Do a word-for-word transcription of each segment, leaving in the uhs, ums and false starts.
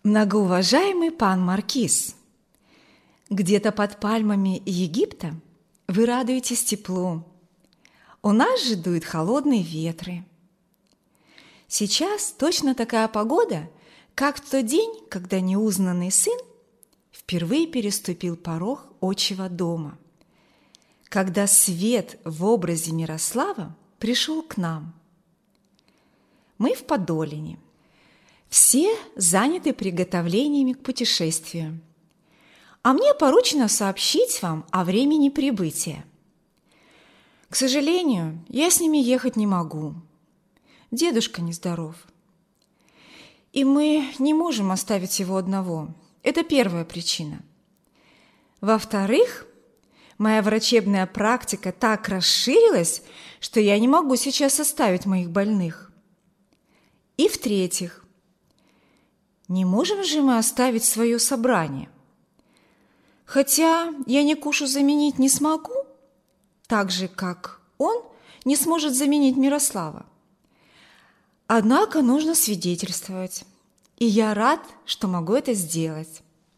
Многоуважаемый пан Маркиз, где-то под пальмами Египта вы радуетесь теплу. У нас же дуют холодные ветры. Сейчас точно такая погода, как в тот день, когда неузнанный сын впервые переступил порог отчего дома, когда свет в образе Мирослава пришел к нам. Мы в Подолине. Все заняты приготовлениями к путешествию, а мне поручено сообщить вам о времени прибытия. К сожалению, я с ними ехать не могу. Дедушка нездоров. И мы не можем оставить его одного. Это первая причина. Во-вторых, моя врачебная практика так расширилась, что я не могу сейчас оставить моих больных. И в-третьих, не можем же мы оставить свое собрание. Хотя я Никушу заменить не смогу, так же, как он не сможет заменить Мирослава. Однако нужно свидетельствовать, и я рад, что могу это сделать.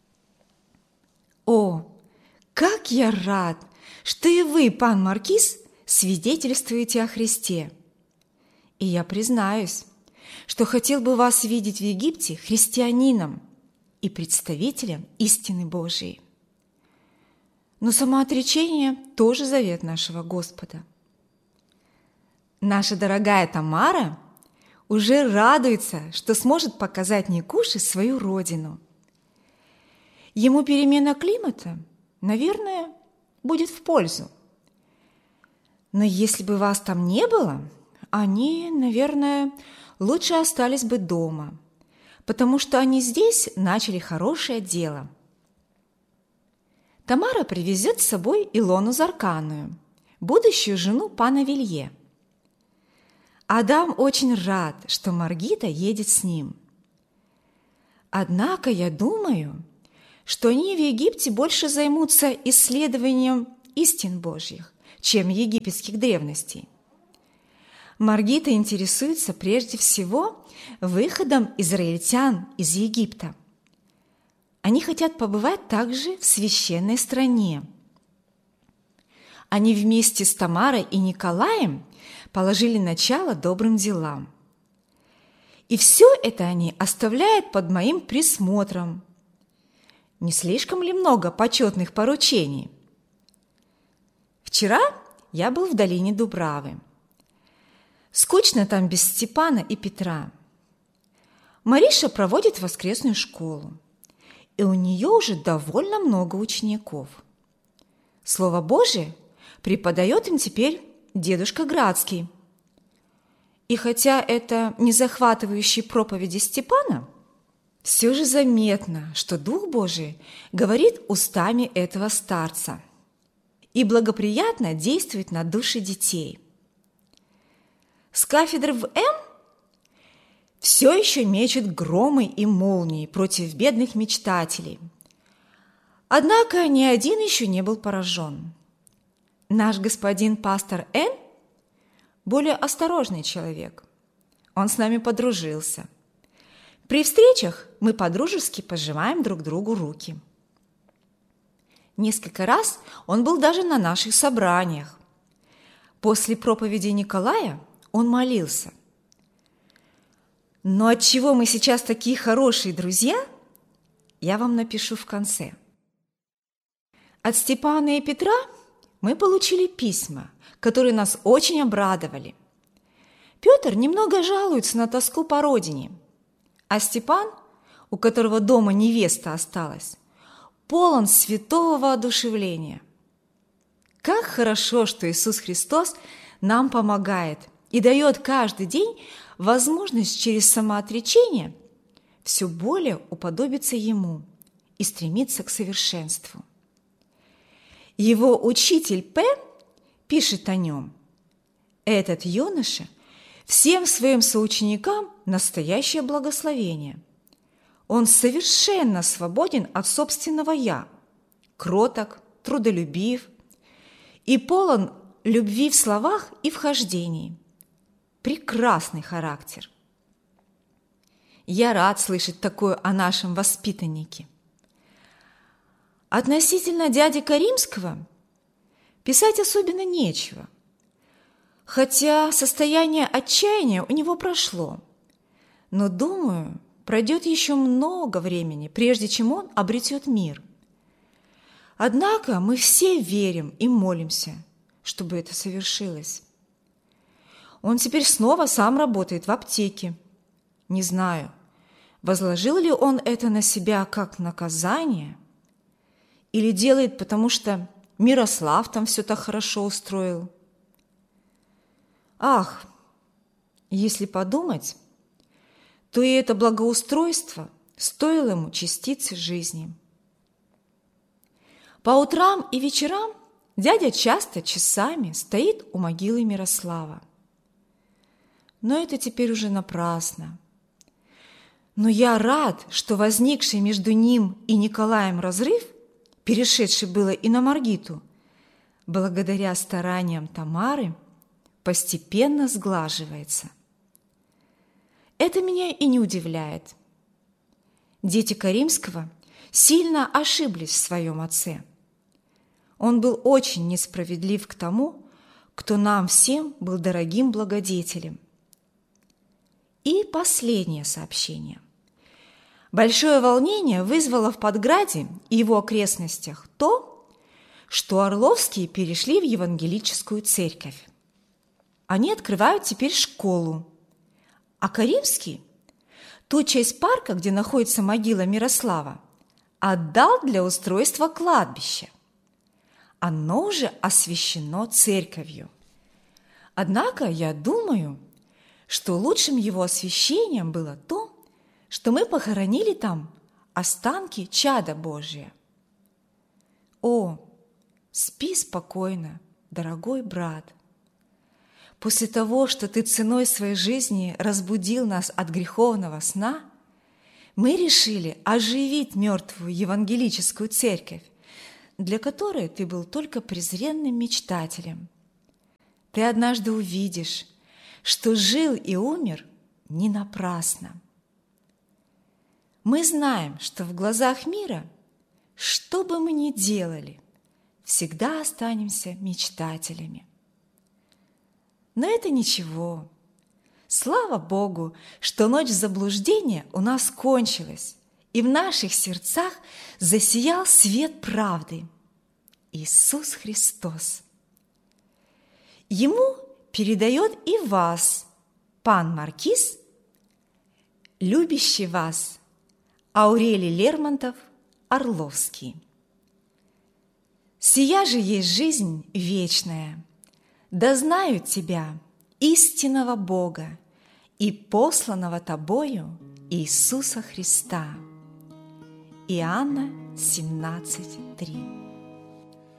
О, как я рад, что и вы, пан Маркиз, свидетельствуете о Христе. И я признаюсь, что хотел бы вас видеть в Египте христианином и представителем истины Божией. Но самоотречение тоже завет нашего Господа. Наша дорогая Тамара уже радуется, что сможет показать Никуше свою родину. Ему перемена климата, наверное, будет в пользу. Но если бы вас там не было, они, наверное, лучше остались бы дома, потому что они здесь начали хорошее дело. Тамара привезет с собой Илону Зарканую, будущую жену пана Вилье. Адам очень рад, что Маргита едет с ним. Однако я думаю, что они в Египте больше займутся исследованием истин Божьих, чем египетских древностей. Маргита интересуется прежде всего выходом израильтян из Египта. Они хотят побывать также в священной стране. Они вместе с Тамарой и Николаем положили начало добрым делам. И все это они оставляют под моим присмотром. Не слишком ли много почетных поручений? Вчера я был в долине Дубравы. Скучно там без Степана и Петра. Мариша проводит воскресную школу, и у нее уже довольно много учеников. Слово Божие преподает им теперь дедушка Градский. И хотя это не захватывающие проповеди Степана, все же заметно, что Дух Божий говорит устами этого старца и благоприятно действует на души детей. С кафедры в М все еще мечут громы и молнии против бедных мечтателей. Однако ни один еще не был поражен. Наш господин пастор Н более осторожный человек. Он с нами подружился. При встречах мы по-дружески пожимаем друг другу руки. Несколько раз он был даже на наших собраниях. После проповеди Николая он молился. Но отчего мы сейчас такие хорошие друзья, я вам напишу в конце. От Степана и Петра мы получили письма, которые нас очень обрадовали. Петр немного жалуется на тоску по родине, а Степан, у которого дома невеста осталась, полон святого воодушевления. Как хорошо, что Иисус Христос нам помогает и дает каждый день возможность через самоотречение все более уподобиться Ему и стремиться к совершенству. Его учитель П. пишет о нем: «Этот юноша всем своим соученикам настоящее благословение. Он совершенно свободен от собственного «я», кроток, трудолюбив и полон любви в словах и в хождении. Прекрасный характер. Я рад слышать такое о нашем воспитаннике. Относительно дяди Каримского писать особенно нечего, хотя состояние отчаяния у него прошло. Но, думаю, пройдет еще много времени, прежде чем он обретет мир. Однако мы все верим и молимся, чтобы это совершилось. Он теперь снова сам работает в аптеке. Не знаю, возложил ли он это на себя как наказание или делает, потому что Мирослав там все так хорошо устроил. Ах, если подумать, то и это благоустройство стоило ему частицы жизни. По утрам и вечерам дядя часто часами стоит у могилы Мирослава. Но это теперь уже напрасно. Но я рад, что возникший между ним и Николаем разрыв, перешедший было и на Маргиту, благодаря стараниям Тамары, постепенно сглаживается. Это меня и не удивляет. Дети Каримского сильно ошиблись в своем отце. Он был очень несправедлив к тому, кто нам всем был дорогим благодетелем. И последнее сообщение. Большое волнение вызвало в Подграде и его окрестностях то, что Орловские перешли в евангелическую церковь. Они открывают теперь школу, а Каримский, ту часть парка, где находится могила Мирослава, отдал для устройства кладбища. Оно уже освящено церковью. Однако я думаю, что лучшим его освящением было то, что мы похоронили там останки чада Божия. О, спи спокойно, дорогой брат. После того, что ты ценой своей жизни разбудил нас от греховного сна, мы решили оживить мертвую евангелическую церковь, для которой ты был только презренным мечтателем. Ты однажды увидишь, что жил и умер не напрасно. Мы знаем, что в глазах мира, что бы мы ни делали, всегда останемся мечтателями. Но это ничего. Слава Богу, что ночь заблуждения у нас кончилась, и в наших сердцах засиял свет правды – Иисус Христос. Ему передает и вас, пан Маркиз, любящий вас, Аурелий Лермонтов, Орловский. Сия же есть жизнь вечная, да знают тебя, истинного Бога и посланного тобою Иисуса Христа. Иоанна семнадцать три.